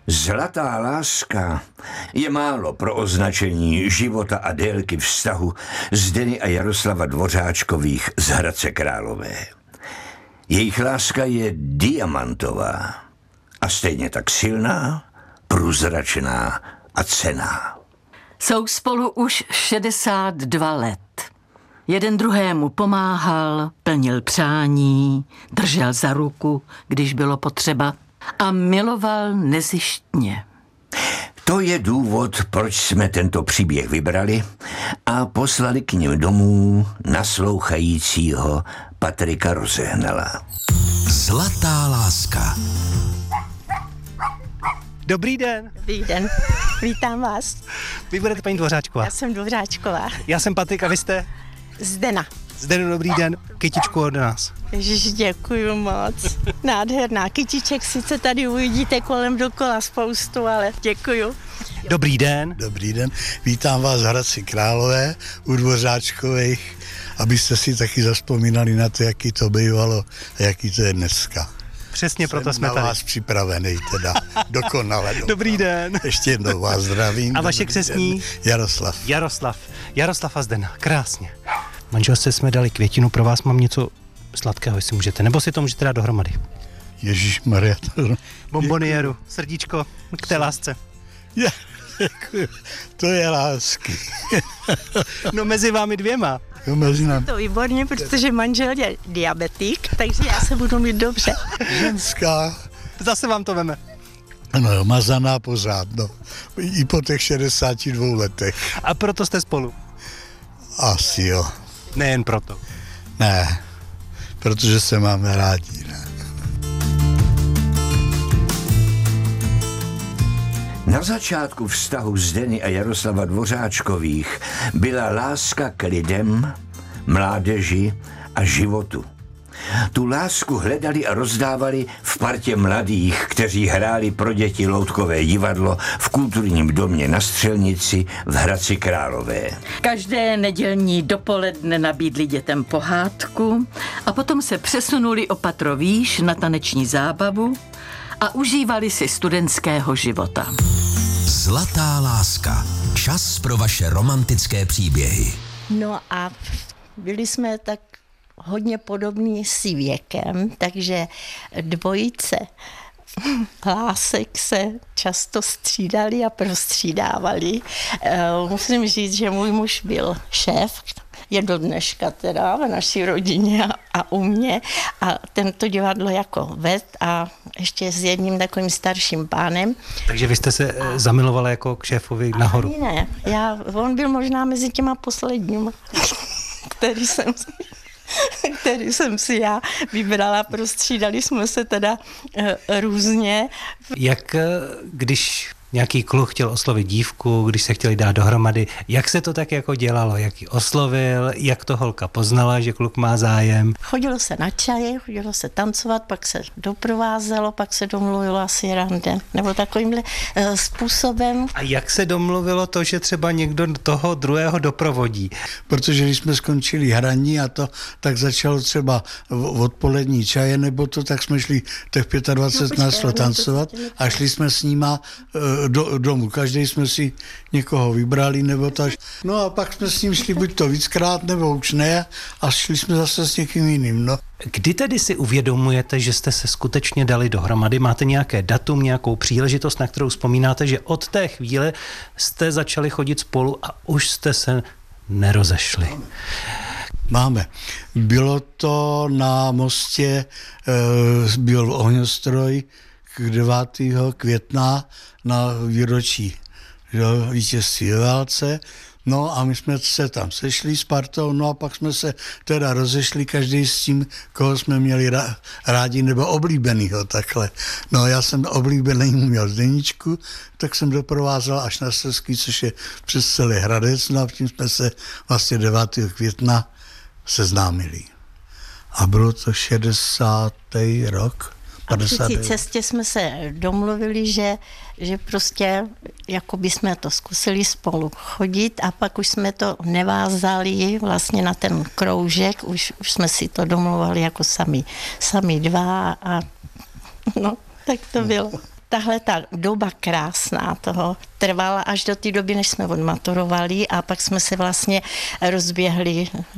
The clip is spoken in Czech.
Zlatá láska je málo pro označení života a délky vztahu Zdeny a Jaroslava Dvořáčkových z Hradce Králové. Jejich láska je diamantová a stejně tak silná, průzračná a cenná. Jsou spolu už 62 let. Jeden druhému pomáhal, plnil přání, držel za ruku, když bylo potřeba, a miloval nezištně. To je důvod, proč jsme tento příběh vybrali a poslali k nim domů naslouchajícího Patrika Rozehnala. Zlatá láska. Dobrý den. Dobrý den, vítám vás. Vy budete paní Dvořáčková. Já jsem Dvořáčková. Já jsem Patrik a vy jste? Zdena. Zdenu, dobrý den. Kytičku od nás. Ježiš, děkuju moc. Nádherná. Kytiček sice tady uvidíte kolem dokola spoustu, ale děkuju. Dobrý den. Dobrý den. Vítám vás v Hradci Králové u Dvořáčkových, abyste si taky zavzpomínali na to, jaký to bývalo a jaký to je dneska. Přesně proto jsme na tady. vás připravený teda. Dokonale. Dobrý den. Ještě jednou vás zdravím. A vaše křestní? Jaroslav. Jaroslav a Zdena. Krásně. Manželce jsme dali květinu, pro vás mám něco sladkého, jestli můžete, nebo si to můžete dát dohromady. Ježišmarja. Bombonieru, srdíčko k té lásce. To je lásky. No mezi vámi dvěma. Mezi námi. To výborně, protože manžel je diabetik, takže já se budu mít dobře. Ženská. Zase vám to veme. No, mazaná pořád, no. I po těch 62 letech. A proto jste spolu? Asi jo. Nejen proto. Ne, protože se máme rádi, ne. Na začátku vztahu Zdeny a Jaroslava Dvořáčkových byla láska k lidem, mládeži a životu. Tu lásku hledali a rozdávali v partě mladých, kteří hráli pro děti loutkové divadlo v kulturním domě na Střelnici v Hradci Králové. Každé nedělní dopoledne nabídli dětem pohádku a potom se přesunuli o patro výš na taneční zábavu a užívali si studentského života. Zlatá láska. Čas pro vaše romantické příběhy. No a byli jsme tak hodně podobní si věkem, takže dvojice lásek se často střídali a prostřídávali. Musím říct, že můj muž byl šéf, je do dneška teda v naší rodině a u mě, a tento divadlo jako ved a ještě s jedním takovým starším pánem. Takže vy jste se zamilovala jako k šéfovi nahoru? Ne, on byl možná mezi těma posledním, který jsem si já vybrala, prostřídali jsme se teda různě. Jak když nějaký kluk chtěl oslovit dívku, když se chtěli dát dohromady, jak se to tak jako dělalo? Jak ji oslovil, jak to holka poznala, že kluk má zájem? Chodilo se na čaje, chodilo se tancovat, pak se doprovázelo, pak se domluvilo asi rande, nebo takovýmhle způsobem. A jak se domluvilo to, že třeba někdo toho druhého doprovodí? Protože když jsme skončili hraní a to, tak začalo třeba odpolední čaje nebo to, tak jsme šli těch 25 nás tancovat a šli jsme s nima do domu. Každý jsme si někoho vybrali nebo tak. No a pak jsme s ním šli buď to víckrát nebo už ne a šli jsme zase s někým jiným. No. Kdy tedy si uvědomujete, že jste se skutečně dali dohromady? Máte nějaké datum, nějakou příležitost, na kterou vzpomínáte, že od té chvíle jste začali chodit spolu a už jste se nerozešli? Máme. Bylo to na mostě, byl ohňostroj k 9. května na výročí vítězství ve válce. No a my jsme se tam sešli s partou, no a pak jsme se teda rozešli každý s tím, koho jsme měli rádi nebo oblíbenýho takhle. No já jsem oblíbený měl Zdeničku, tak jsem doprovázel až na Slezský, což je přes celý Hradec, no a tím jsme se vlastně 9. května seznámili. A bylo to 60. rok. A při té cestě jsme se domluvili, že prostě jako by jsme to zkusili spolu chodit a pak už jsme to nevázali vlastně na ten kroužek, už jsme si to domluvali jako sami dva a no, tak to bylo. tahle ta doba krásná toho trvala až do té doby, než jsme odmaturovali a pak jsme se vlastně rozběhli